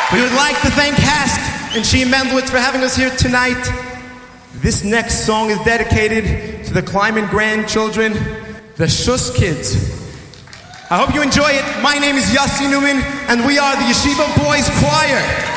We would like to thank Hask and Sheem Mendlowitz for having us here tonight. This next song is dedicated to the Kleiman grandchildren, the Schuss Kids. I hope you enjoy it. My name is Yossi Newman, and we are the Yeshiva Boys Choir.